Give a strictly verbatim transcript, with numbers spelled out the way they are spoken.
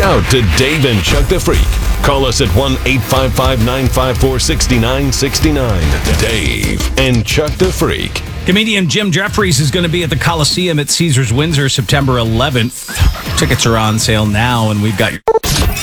out to Dave and Chuck the Freak. Call us at one eight five five, nine five four, six nine six nine. Dave and Chuck the Freak. Comedian Jim Jeffries is going to be at the Coliseum at Caesars Windsor September eleventh. Tickets are on sale now, and we've got your...